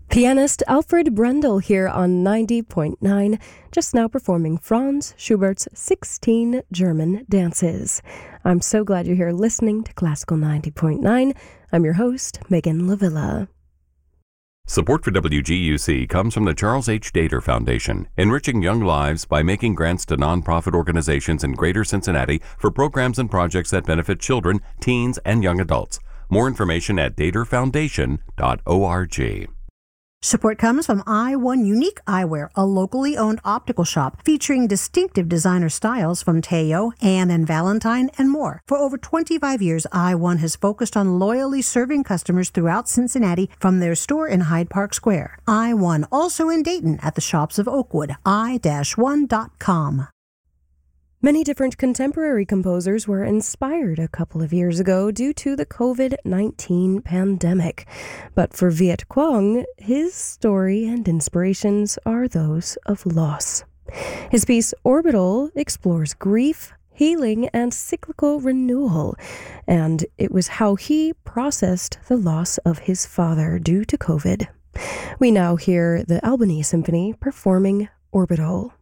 Pianist Alfred Brendel here on 90.9, just now performing Franz Schubert's 16 German dances. I'm so glad you're here listening to Classical 90.9. I'm your host, Megan LaVilla. Support for WGUC comes from the Charles H. Dater Foundation, enriching young lives by making grants to nonprofit organizations in Greater Cincinnati for programs and projects that benefit children, teens, and young adults. More information at daterfoundation.org. Support comes from I1 Unique Eyewear, a locally owned optical shop featuring distinctive designer styles from Teo, Anne and Valentine, and more. For over 25 years, I1 has focused on loyally serving customers throughout Cincinnati from their store in Hyde Park Square. I1 also in Dayton at the shops of Oakwood, i-1.com. Many different contemporary composers were inspired a couple of years ago due to the COVID-19 pandemic. But for Viet Cuong, his story and inspirations are those of loss. His piece Orbital explores grief, healing, and cyclical renewal, and it was how he processed the loss of his father due to COVID. We now hear the Albany Symphony performing Orbital.